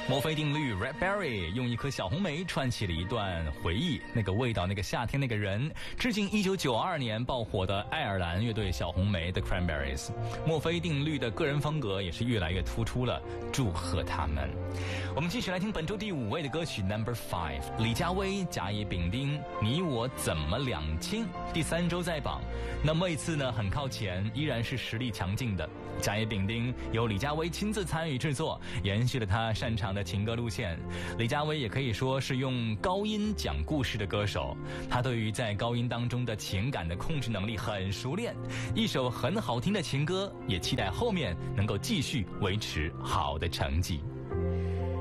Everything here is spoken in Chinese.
墨菲定律 Raspberry 用一颗小红莓串起了一段回忆，那个味道，那个夏天，那个人，致敬1992年爆火的爱尔兰乐队小红莓 The Cranberries。墨菲定律的个人风格也是越来越突出了，祝贺他们。我们继续来听本周第5位的歌曲 Number 5， 李佳薇、甲乙丙丁，你我怎么两清？第3周在榜，那么一次呢很靠前，依然是实力强劲的。甲乙丙丁由李佳薇亲自参与制作，延续了她擅长的情歌路线。李佳薇也可以说是用高音讲故事的歌手，她对于在高音当中的情感的控制能力很熟练。一首很好听的情歌，也期待后面能够继续维持好的成绩。